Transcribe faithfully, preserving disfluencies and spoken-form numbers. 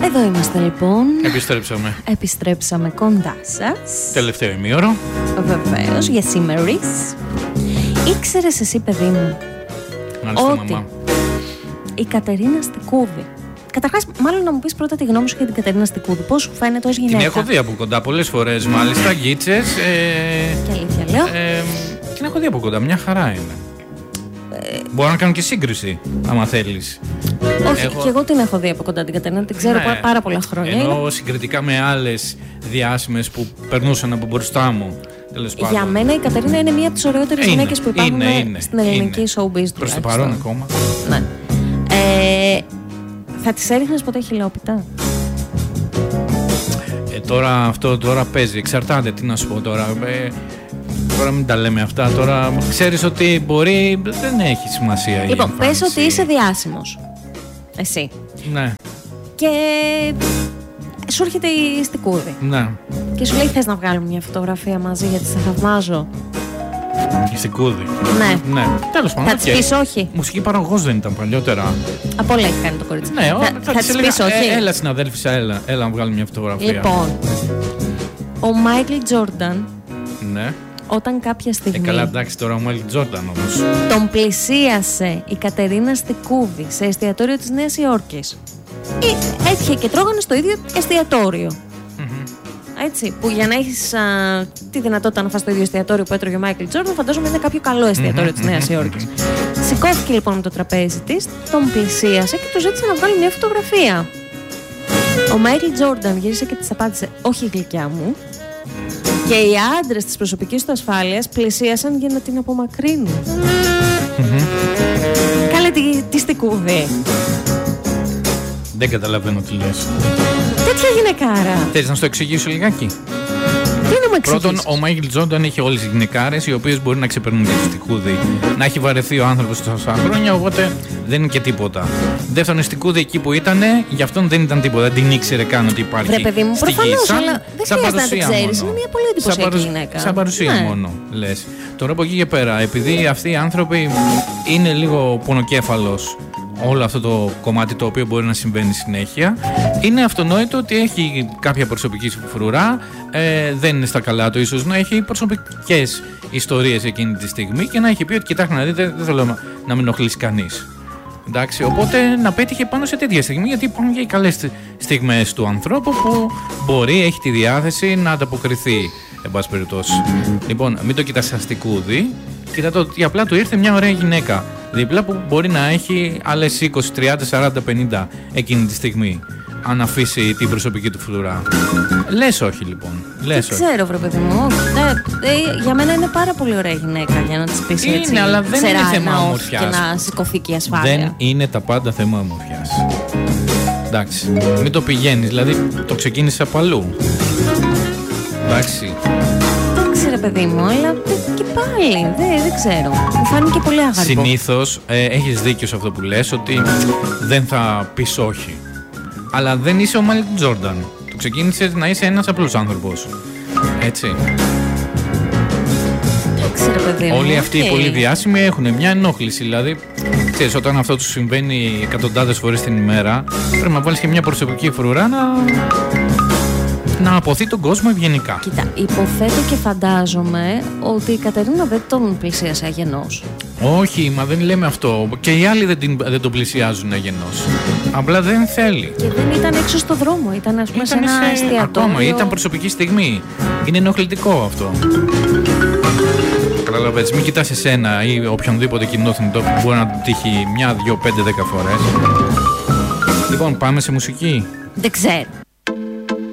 Εδώ είμαστε λοιπόν. Επιστρέψαμε. Επιστρέψαμε κοντά σας. Τελευταίο ημίωρο. Βεβαίως, για σήμερις. Ήξερες εσύ, παιδί μου, Μάλιστα, ότι μαμά. η Κατερίνα Στικούδη. Καταρχάς, μάλλον να μου πεις πρώτα τη γνώμη σου για την Κατερίνα Στικούδη. Πώς σου φαίνεται ως γυναίκα? Την έχω δει από κοντά πολλές φορές, μάλιστα. Γίτσες. Ε, Και αλήθεια λέω. ε, την έχω δει από κοντά, μια χαρά είναι. Ε, Μπορώ να κάνω και σύγκριση, άμα θέλεις. Όχι, έχω... και εγώ την έχω δει από κοντά την Κατερίνα. Την ξέρω Ναι, πάρα πολλά χρόνια. Ενώ Είναι... συγκριτικά με άλλες διάσημες που περνούσαν από μπροστά μου. Για μένα η Κατερίνα είναι μία από τις ωραιότερες είναι, γυναίκες που υπάρχουν είναι, είναι, στην ελληνική είναι. showbiz. Προς το παρόν ακόμα. Ναι. Ε, θα τις έριχνες ποτέ χιλιόπιτα? Ε, τώρα αυτό τώρα παίζει, εξαρτάται, τι να σου πω τώρα. Ε, τώρα μην τα λέμε αυτά, τώρα ξέρεις ότι μπορεί, δεν έχει σημασία. Λοιπόν, η πες ότι είσαι διάσημος. Εσύ. Ναι. Και σου έρχεται η Στικούδη. Ναι. Και σου λέει, θες να βγάλουμε μια φωτογραφία μαζί γιατί σε θαυμάζω? Η Στικούδη. Ναι. Ναι. Τέλος πάντων. Θα της πεις όχι? Μουσική παραγωγός δεν ήταν παλιότερα. Από όλα έχει κάνει το κορίτσι. Ναι, θα, θα, θα της πεις όχι? Ε, έλα συναδέλφισσα, έλα, έλα να βγάλουμε μια φωτογραφία. Λοιπόν, ο Μάικλ Τζόρνταν, Ναι. όταν κάποια Ε, στιγμή καλά, εντάξει, τώρα ο Μάικλ Τζόρνταν όμως. τον πλησίασε η Κατερίνα Στικούδη σε εστιατόριο της Νέας Υόρκης. Ή έτυχε και τρώγανε στο ίδιο εστιατόριο. Έτσι, που για να έχεις α, τη δυνατότητα να φας στο ίδιο εστιατόριο που έτρωγε ο Μάικλ Τζόρνταν, φαντάζομαι είναι κάποιο καλό εστιατόριο της Νέας Υόρκης. Σηκώθηκε λοιπόν με το τραπέζι της, τον πλησίασε και του ζήτησε να βγάλει μια φωτογραφία. Ο Μάικλ Τζόρνταν γύρισε και της απάντησε, όχι γλυκιά μου. Και οι άντρες της προσωπικής του ασφάλειας πλησίασαν για να την απομακρύνουν. Κάλε τη, τη Στικούδη. Δεν καταλαβαίνω τι λες. Τέτοια γυναικάρα. Θες να σου το εξηγήσω λιγάκι? Τι να μου εξηγήσεις? Πρώτον, ο Μάικλ Τζόρνταν είχε όλες τις γυναικάρες οι οποίες μπορεί να ξεπερνούν τη Στικούδη. Να έχει βαρεθεί ο άνθρωπος τόσα χρόνια, οπότε δεν είναι και τίποτα. Δεύτερον, η Στικούδη εκεί που ήταν, γι' αυτόν δεν ήταν τίποτα. Δεν την ήξερε καν ότι υπάρχει. Βρε παιδί μου, στη γη. προφανώς, Σαν- αλλά δεν σαν χρειάζεται να την παρουσία ξέρεις. μόνο. Είναι μια πολύ Σαν εντυπωσιακή παρουσ- γυναίκα. Σαν παρουσία Ναι. μόνο, λες. Τώρα από εκεί και πέρα, επειδή αυτοί οι άνθρωποι είναι λίγο πονοκέφαλος όλο αυτό το κομμάτι το οποίο μπορεί να συμβαίνει συνέχεια, είναι αυτονόητο ότι έχει κάποια προσωπική φρουρά, ε, δεν είναι στα καλά του, ίσως να έχει προσωπικές ιστορίες εκείνη τη στιγμή και να έχει πει ότι κοιτάξτε να δείτε, δεν θέλω να μην ενοχλήσει κανείς. Εντάξει, οπότε να πέτυχε πάνω σε τέτοια στιγμή, γιατί υπάρχουν και οι καλές στιγμές του ανθρώπου που μπορεί, έχει τη διάθεση να ανταποκριθεί, εν πάση περιπτώσει. Λοιπόν, μην το κοιτάς σαν Στικούδη, κοίτα το ότι απλά του ήρθε μια ωραία γυναίκα δίπλα που μπορεί να έχει άλλες είκοσι, τριάντα, σαράντα, πενήντα εκείνη τη στιγμή, αν αφήσει την προσωπική του φρουρά. Λες όχι λοιπόν. Λες Δεν όχι. ξέρω, βρε παιδί μου. Ε, ε, για μένα είναι πάρα πολύ ωραία γυναίκα για να της πεις Είναι, έτσι. αλλά δεν ξερά είναι θέμα ένα όχι ομορφιάς. και να σηκωθεί και η ασφάλεια. Δεν είναι τα πάντα θέμα ομορφιάς. Εντάξει, μην το πηγαίνεις, δηλαδή το ξεκίνησε από αλλού. Εντάξει. Εντάξει, ρε παιδί μου, αλλά και πάλι δεν, δεν ξέρω. Μου φάνηκε πολύ αγαρμπό. Συνήθως ε, έχεις δίκιο σε αυτό που λες, ότι δεν θα πεις όχι. Αλλά δεν είσαι ο Μάικλ Τζόρνταν. Το ξεκίνησες να είσαι ένας απλός άνθρωπος. Έτσι. Εντάξει, ρε παιδί μου. Όλοι αυτοί οι οκ. πολύ διάσημοι έχουν μια ενόχληση. Δηλαδή, ξέρεις, όταν αυτό του συμβαίνει εκατοντάδες φορές την ημέρα, πρέπει να βάλεις και μια προσωπική φρουρά να, να αποθεί τον κόσμο ευγενικά. Κοίτα, υποθέτω και φαντάζομαι ότι η Κατερίνα δεν τον πλησίασε αγενός. Όχι, μα δεν λέμε αυτό. Και οι άλλοι δεν, την, δεν τον πλησιάζουν αγενός. Απλά δεν θέλει. Και δεν ήταν έξω στο δρόμο, ήταν ας πούμε σε Ήταν ένα σε- εστιατόριο. Ακόμα, ήταν προσωπική στιγμή. Είναι ενοχλητικό αυτό. Καταλαβαίνεις, μην κοιτάς εσένα ή οποιονδήποτε κοινό θνητό που μπορεί να του τύχει μια, δυο, πέντε, δέκα φορές. Λοιπόν, πάμε σε μουσική. Δεν ξέρω.